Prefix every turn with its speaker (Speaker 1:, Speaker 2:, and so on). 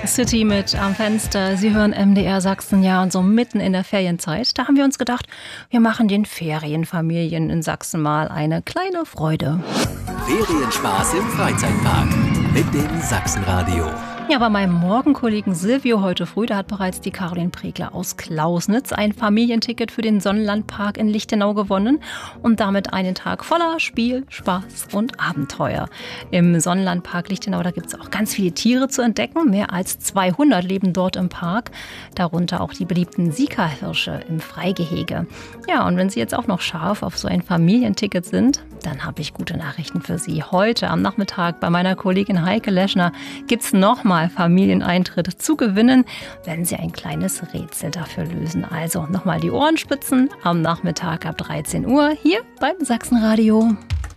Speaker 1: City mit am Fenster. Sie hören MDR Sachsen, ja, und so mitten in der Ferienzeit. Da haben wir uns gedacht, wir machen den Ferienfamilien in Sachsen mal eine kleine Freude.
Speaker 2: Ferienspaß im Freizeitpark mit dem Sachsenradio.
Speaker 1: Ja, bei meinem Morgenkollegen Silvio heute früh, da hat bereits die Caroline Pregler aus Klausnitz ein Familienticket für den Sonnenlandpark in Lichtenau gewonnen und damit einen Tag voller Spiel, Spaß und Abenteuer. Im Sonnenlandpark Lichtenau, da gibt es auch ganz viele Tiere zu entdecken. Mehr als 200 leben dort im Park, darunter auch die beliebten Sika-Hirsche im Freigehege. Ja, und wenn Sie jetzt auch noch scharf auf so ein Familienticket sind, dann habe ich gute Nachrichten für Sie. Heute am Nachmittag bei meiner Kollegin Heike Leschner gibt es nochmal Familieneintritt zu gewinnen, wenn Sie ein kleines Rätsel dafür lösen. Also nochmal die Ohren spitzen am Nachmittag ab 13 Uhr hier beim Sachsenradio.